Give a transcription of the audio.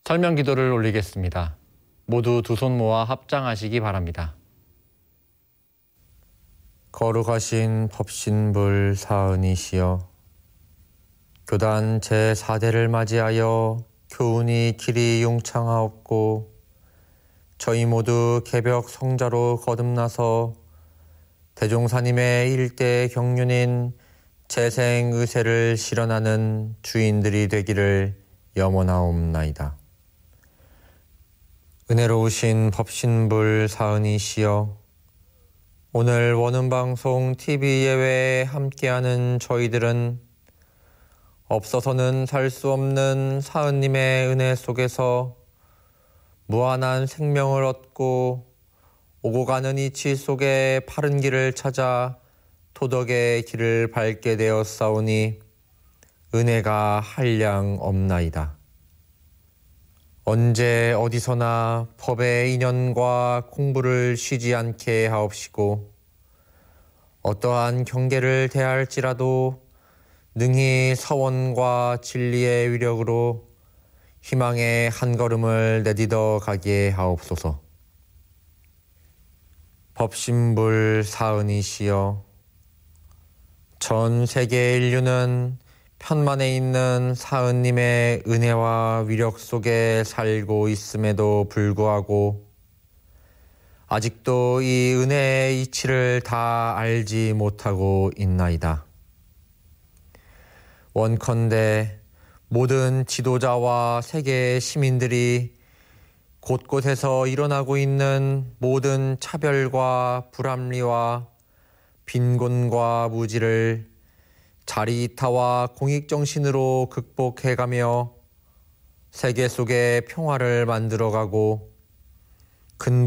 설명 기도를 올리겠습니다. 모두 두 손 모아 합장하시기 바랍니다. 거룩하신 법신불 사은이시여, 교단 제4대를 맞이하여 교훈이 길이 용창하옵고 저희 모두 개벽 성자로 거듭나서 대종사님의 일대 경륜인 재생의세를 실현하는 주인들이 되기를 염원하옵나이다. 은혜로우신 법신불 사은이시여, 오늘 원음방송 TV 예외에 함께하는 저희들은 없어서는 살 수 없는 사은님의 은혜 속에서 무한한 생명을 얻고 오고 가는 이치 속에 바른 길을 찾아 도덕의 길을 밟게 되었사오니 은혜가 한량 없나이다. 언제 어디서나 법의 인연과 공부를 쉬지 않게 하옵시고 어떠한 경계를 대할지라도 능히 서원과 진리의 위력으로 희망의 한 걸음을 내딛어 가게 하옵소서. 법신불 사은이시여, 전 세계 인류는 편만에 있는 사은님의 은혜와 위력 속에 살고 있음에도 불구하고 아직도 이 은혜의 이치를 다 알지 못하고 있나이다. 원컨대 모든 지도자와 세계 시민들이 곳곳에서 일어나고 있는 모든 차별과 불합리와 빈곤과 무지를 자리이타와 공익정신으로 극복해가며 세계 속의 평화를 만들어가고